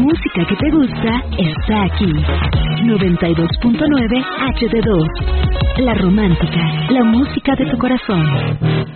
música que te gusta está aquí. 92.9 HD2. La romántica, la música de tu corazón.